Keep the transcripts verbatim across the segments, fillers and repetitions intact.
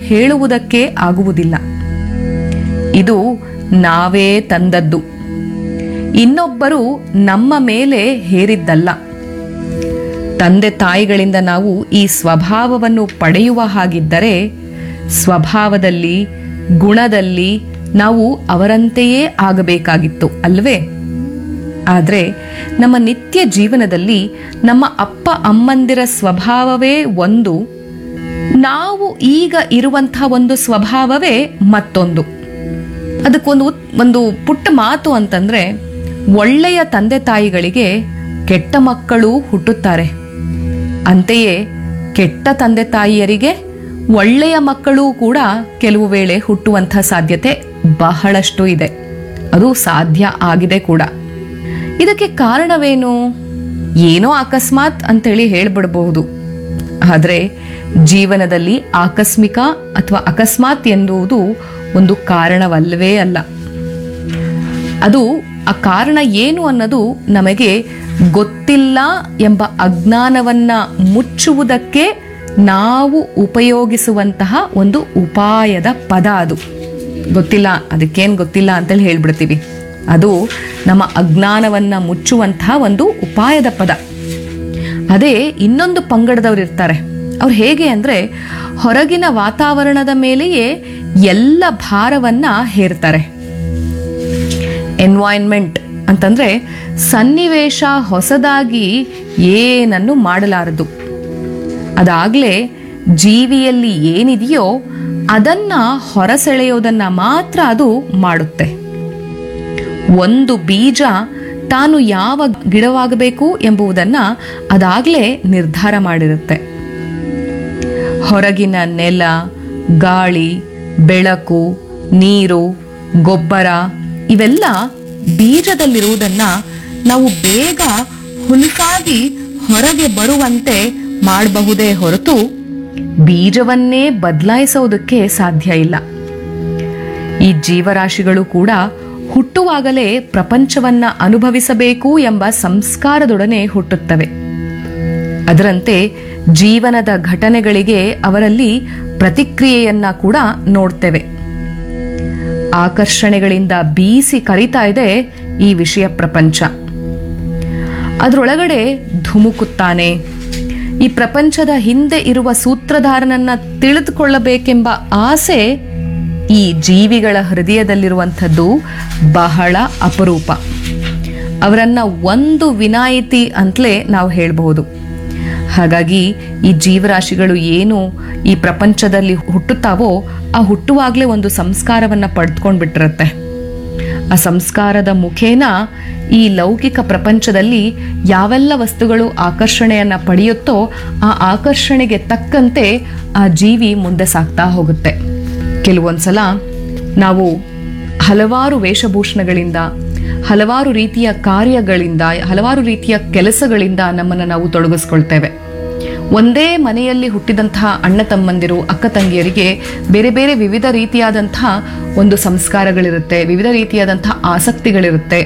ಹೇಳುವುದಕ್ಕೆ ಆಗುವುದಿಲ್ಲ. ಇದು ನಾವೇ ತಂದದ್ದು, ಇನ್ನೊಬ್ಬರು ನಮ್ಮ ಮೇಲೆ ಹೇರಿದ್ದಲ್ಲ. ತಂದೆ ತಾಯಿಗಳಿಂದ ನಾವು ಈ ಸ್ವಭಾವವನ್ನು ಪಡೆಯುವ ಹಾಗಿದ್ದರೆ ಸ್ವಭಾವದಲ್ಲಿ, ಗುಣದಲ್ಲಿ ನಾವು ಅವರಂತೆಯೇ ಆಗಬೇಕಾಗಿತ್ತು ಅಲ್ವೇ? ಆದರೆ ನಮ್ಮ ನಿತ್ಯ ಜೀವನದಲ್ಲಿ ನಮ್ಮ ಅಪ್ಪ ಅಮ್ಮಂದಿರ ಸ್ವಭಾವವೇ ಒಂದು, ನಾವು ಈಗ ಇರುವಂಥ ಒಂದು ಸ್ವಭಾವವೇ ಮತ್ತೊಂದು. ಅದಕ್ಕೊಂದು ಒಂದು ಪುಟ್ಟ ಮಾತು ಅಂತಂದ್ರೆ, ಒಳ್ಳೆಯ ತಂದೆ ತಾಯಿಗಳಿಗೆ ಕೆಟ್ಟ ಮಕ್ಕಳು ಹುಟ್ಟುತ್ತಾರೆ, ಅಂತೆಯೇ ಕೆಟ್ಟ ತಂದೆ ತಾಯಿಯರಿಗೆ ಒಳ್ಳೆಯ ಮಕ್ಕಳು ಕೂಡ ಕೆಲವು ವೇಳೆ ಹುಟ್ಟುವಂಥ ಸಾಧ್ಯತೆ ಬಹಳಷ್ಟು ಇದೆ. ಅದು ಸಾಧ್ಯ ಆಗಿದೆ ಕೂಡ. ಇದಕ್ಕೆ ಕಾರಣವೇನು? ಏನೋ ಅಕಸ್ಮಾತ್ ಅಂತೇಳಿ ಹೇಳ್ಬಿಡಬಹುದು. ಆದರೆ ಜೀವನದಲ್ಲಿ ಆಕಸ್ಮಿಕ ಅಥವಾ ಅಕಸ್ಮಾತ್ ಎನ್ನುವುದು ಒಂದು ಕಾರಣವಲ್ಲವೇ ಅಲ್ಲ. ಅದು ಆ ಕಾರಣ ಏನು ಅನ್ನೋದು ನಮಗೆ ಗೊತ್ತಿಲ್ಲ ಎಂಬ ಅಜ್ಞಾನವನ್ನ ಮುಚ್ಚುವುದಕ್ಕೆ ನಾವು ಉಪಯೋಗಿಸುವಂತಹ ಒಂದು ಉಪಾಯದ ಪದ. ಅದು ಗೊತ್ತಿಲ್ಲ, ಅದಕ್ಕೇನು ಗೊತ್ತಿಲ್ಲ ಅಂತೇಳಿ ಹೇಳ್ಬಿಡ್ತೀವಿ. ಅದು ನಮ್ಮ ಅಜ್ಞಾನವನ್ನ ಮುಚ್ಚುವಂತಹ ಒಂದು ಉಪಾಯದ ಪದ. ಅದೇ ಇನ್ನೊಂದು ಪಂಗಡದವ್ರು ಇರ್ತಾರೆ. ಅವ್ರು ಹೇಗೆ ಅಂದ್ರೆ, ಹೊರಗಿನ ವಾತಾವರಣದ ಮೇಲೆಯೇ ಎಲ್ಲ ಭಾರವನ್ನ ಹೇರ್ತಾರೆ. ಎನ್ವೈರನ್ಮೆಂಟ್ ಅಂತಂದ್ರೆ ಸನ್ನಿವೇಶ ಹೊಸದಾಗಿ ಏನನ್ನು ಮಾಡಲಾರದು. ಅದಾಗ್ಲೇ ಜೀವಿಯಲ್ಲಿ ಏನಿದೆಯೋ ಅದನ್ನ ಹೊರಸೆಳೆಯೋದನ್ನ ಮಾತ್ರ ಅದು ಮಾಡುತ್ತೆ. ಒಂದು ಬೀಜ ತಾನು ಯಾವ ಗಿಡವಾಗಬೇಕು ಎಂಬುದನ್ನ ಅದಾಗ್ಲೇ ನಿರ್ಧಾರ ಮಾಡಿರುತ್ತೆ. ಹೊರಗಿನ ನೆಲ, ಗಾಳಿ, ಬೆಳಕು, ನೀರು, ಗೊಬ್ಬರ ಇವೆಲ್ಲ ಬೀಜದಲ್ಲಿರುವುದನ್ನ ನಾವು ಬೇಗ ಹುಲುಸಾಗಿ ಹೊರಗೆ ಬರುವಂತೆ ಮಾಡಬಹುದೇ ಹೊರತು ಬೀಜವನ್ನೇ ಬದಲಾಯಿಸೋದಕ್ಕೆ ಸಾಧ್ಯ ಇಲ್ಲ. ಈ ಜೀವರಾಶಿಗಳು ಕೂಡ ಹುಟ್ಟುವಾಗಲೇ ಪ್ರಪಂಚವನ್ನ ಅನುಭವಿಸಬೇಕು ಎಂಬ ಸಂಸ್ಕಾರದೊಡನೆ ಹುಟ್ಟುತ್ತವೆ. ಅದರಂತೆ ಜೀವನದ ಘಟನೆಗಳಿಗೆ ಅವರಲ್ಲಿ ಪ್ರತಿಕ್ರಿಯೆಯನ್ನ ಕೂಡ ನೋಡ್ತೇವೆ. ಆಕರ್ಷಣೆಗಳಿಂದ ಬೀಸಿ ಕರಿತಾ ಇದೆ ಈ ವಿಷಯ ಪ್ರಪಂಚ. ಅದರೊಳಗಡೆ ಧುಮುಕುತ್ತಾನೆ. ಈ ಪ್ರಪಂಚದ ಹಿಂದೆ ಇರುವ ಸೂತ್ರಧಾರನನ್ನ ತಿಳಿದುಕೊಳ್ಳಬೇಕೆಂಬ ಆಸೆ ಈ ಜೀವಿಗಳ ಹೃದಯದಲ್ಲಿರುವಂಥದ್ದು ಬಹಳ ಅಪರೂಪ. ಅವರನ್ನ ಒಂದು ವಿನಾಯಿತಿ ಅಂತಲೇ ನಾವು ಹೇಳಬಹುದು. ಹಾಗಾಗಿ ಈ ಜೀವರಾಶಿಗಳು ಏನು ಈ ಪ್ರಪಂಚದಲ್ಲಿ ಹುಟ್ಟುತ್ತಾವೋ ಆ ಹುಟ್ಟುವಾಗಲೇ ಒಂದು ಸಂಸ್ಕಾರವನ್ನ ಪಡೆದುಕೊಂಡ್ಬಿಟ್ಟಿರುತ್ತೆ. ಆ ಸಂಸ್ಕಾರದ ಮುಖೇನ ಈ ಲೌಕಿಕ ಪ್ರಪಂಚದಲ್ಲಿ ಯಾವೆಲ್ಲ ವಸ್ತುಗಳು ಆಕರ್ಷಣೆಯನ್ನ ಪಡೆಯುತ್ತೋ ಆ ಆಕರ್ಷಣೆಗೆ ತಕ್ಕಂತೆ ಆ ಜೀವಿ ಮುಂದೆ ಸಾಗ್ತಾ ಹೋಗುತ್ತೆ. ಕೆಲವೊಂದ್ಸಲ ನಾವು ಹಲವಾರು ವೇಷಭೂಷಣಗಳಿಂದ, ಹಲವಾರು ರೀತಿಯ ಕಾರ್ಯಗಳಿಂದ, ಹಲವಾರು ರೀತಿಯ ಕೆಲಸಗಳಿಂದ ನಮ್ಮನ್ನು ನಾವು ತೊಡಗಿಸ್ಕೊಳ್ತೇವೆ. ಒಂದೇ ಮನೆಯಲ್ಲಿ ಹುಟ್ಟಿದಂತಹ ಅಣ್ಣ ತಮ್ಮಂದಿರು, ಅಕ್ಕ ತಂಗಿಯರಿಗೆ ಬೇರೆ ಬೇರೆ ವಿವಿಧ ರೀತಿಯಾದಂತಹ ಒಂದು ಸಂಸ್ಕಾರಗಳಿರುತ್ತೆ, ವಿವಿಧ ರೀತಿಯಾದಂತಹ ಆಸಕ್ತಿಗಳಿರುತ್ತೆ.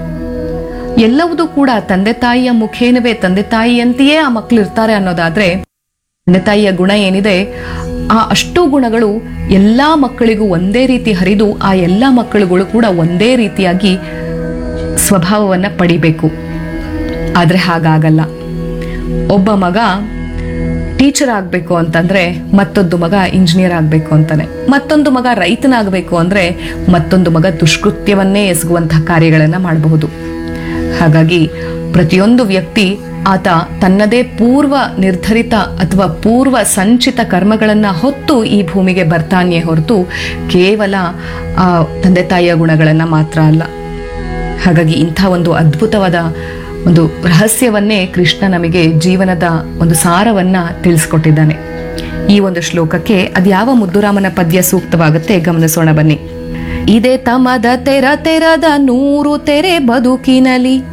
ಎಲ್ಲವೂ ಕೂಡ ತಂದೆ ತಾಯಿಯ ಮುಖೇನವೇ, ತಂದೆ ತಾಯಿಯಂತೆಯೇ ಆ ಮಕ್ಕಳು ಇರ್ತಾರೆ ಅನ್ನೋದಾದ್ರೆ, ತಂದೆ ತಾಯಿಯ ಗುಣ ಏನಿದೆ ಆ ಅಷ್ಟು ಗುಣಗಳು ಎಲ್ಲಾ ಮಕ್ಕಳಿಗೂ ಒಂದೇ ರೀತಿ ಹರಿದು ಆ ಎಲ್ಲಾ ಮಕ್ಕಳುಗಳು ಕೂಡ ಒಂದೇ ರೀತಿಯಾಗಿ ಸ್ವಭಾವವನ್ನ ಪಡಿಬೇಕು. ಆದ್ರೆ ಹಾಗಾಗಲ್ಲ. ಒಬ್ಬ ಮಗ ಟೀಚರ್ ಆಗ್ಬೇಕು ಅಂತಂದ್ರೆ ಮತ್ತೊಂದು ಮಗ ಇಂಜಿನಿಯರ್ ಆಗ್ಬೇಕು ಅಂತಾನೆ, ಮತ್ತೊಂದು ಮಗ ರೈತನಾಗಬೇಕು ಅಂದ್ರೆ ಮತ್ತೊಂದು ಮಗ ದುಷ್ಕೃತ್ಯವನ್ನೇ ಎಸಗುವಂತಹ ಕಾರ್ಯಗಳನ್ನ ಮಾಡಬಹುದು. ಹಾಗಾಗಿ ಪ್ರತಿಯೊಂದು ವ್ಯಕ್ತಿ ಆತ ತನ್ನದೇ ಪೂರ್ವ ನಿರ್ಧರಿತ ಅಥವಾ ಪೂರ್ವ ಸಂಚಿತ ಕರ್ಮಗಳನ್ನ ಹೊತ್ತು ಈ ಭೂಮಿಗೆ ಬರ್ತಾನೆಯೇ ಹೊರತು ಕೇವಲ ಆ ತಂದೆ ತಾಯಿಯ ಗುಣಗಳನ್ನ ಮಾತ್ರ ಅಲ್ಲ. ಹಾಗಾಗಿ ಇಂಥ ಒಂದು ಅದ್ಭುತವಾದ ಒಂದು ರಹಸ್ಯವನ್ನೇ ಕೃಷ್ಣ ನಮಗೆ ಜೀವನದ ಒಂದು ಸಾರವನ್ನ ತಿಳಿಸ್ಕೊಟ್ಟಿದ್ದಾನೆ. ಈ ಒಂದು ಶ್ಲೋಕಕ್ಕೆ ಅದ್ಯಾವ ಮುದ್ದುರಾಮನ ಪದ್ಯ ಸೂಕ್ತವಾಗುತ್ತೆ ಗಮನಿಸೋಣ ಬನ್ನಿ. ಇದೇ ತಮದ ತೆರ ತೆರದ ನೂರು ತೆರೆ ಬದುಕಿನಲಿ,